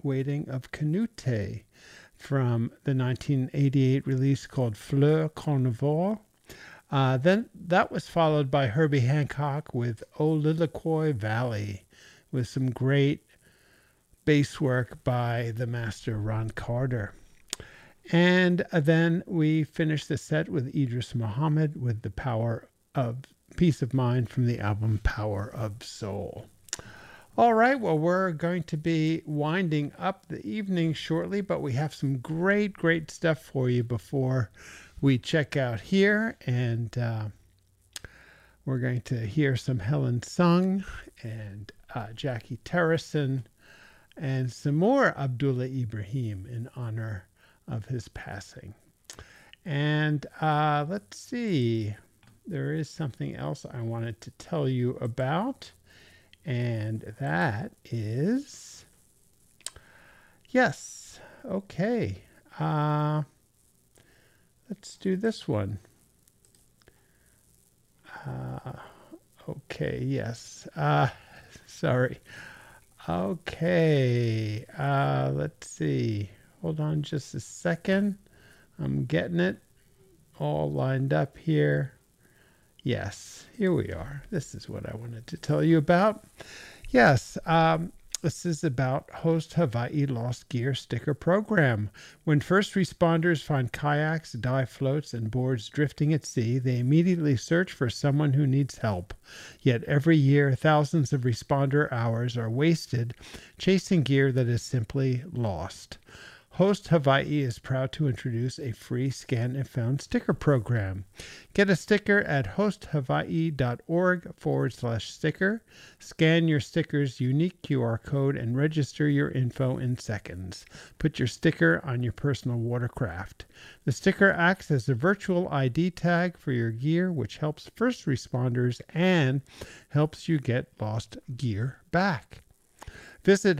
Waiting of Canute from the 1988 release called Fleur Carnivore. Then that was followed by Herbie Hancock with O Liliquoy Valley, with some great bass work by the master Ron Carter. And then we finished the set with Idris Muhammad with The Power of Peace of Mind from the album Power of Soul. All right, well, we're going to be winding up the evening shortly, but we have some great stuff for you before we check out here. And we're going to hear some Helen Sung and Jackie Terrison and some more Abdullah Ibrahim in honor of his passing. And let's see, there is something else I wanted to tell you about, and that is, yes, okay, let's do this one. Okay, yes, sorry. Okay, let's see. Hold on just a second. I'm getting it all lined up here. Yes, here we are. This is what I wanted to tell you about. Yes, this is about Host Hawaii Lost Gear sticker program. When first responders find kayaks, dive floats, and boards drifting at sea, they immediately search for someone who needs help. Yet every year, thousands of responder hours are wasted chasing gear that is simply lost. Host Hawaii is proud to introduce a free Scan and Found sticker program. Get a sticker at hosthawaii.org/sticker. Scan your sticker's unique QR code and register your info in seconds. Put your sticker on your personal watercraft. The sticker acts as a virtual ID tag for your gear, which helps first responders and helps you get lost gear back. Visit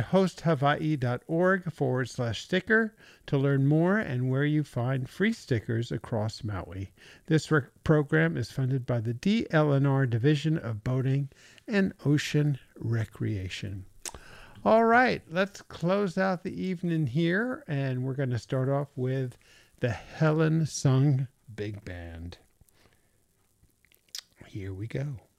hosthawaii.org/sticker to learn more and where you find free stickers across Maui. This program is funded by the DLNR Division of Boating and Ocean Recreation. All right, let's close out the evening here, and we're going to start off with the Helen Sung Big Band. Here we go.